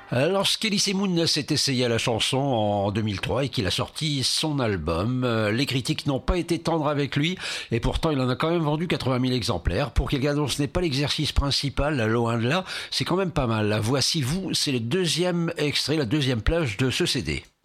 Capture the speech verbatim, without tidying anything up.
Lorsqu'Elysée Moon s'est essayé à la chanson en deux mille trois et qu'il a sorti son album, euh, les critiques n'ont pas été tendres avec lui et pourtant il en a quand même vendu quatre-vingt mille exemplaires. Pour quelqu'un dont ce n'est pas l'exercice principal, loin de là, c'est quand même pas mal. Voici vous, c'est le deuxième extrait, la deuxième plage de ce C D.